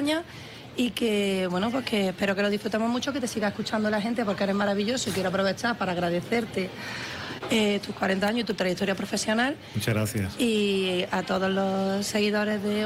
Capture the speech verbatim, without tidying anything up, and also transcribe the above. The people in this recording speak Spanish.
España. Y que, bueno, pues que espero que lo disfrutemos mucho, que te siga escuchando la gente porque eres maravilloso y quiero aprovechar para agradecerte eh, tus cuarenta años y tu trayectoria profesional. Muchas gracias. Y a todos los seguidores de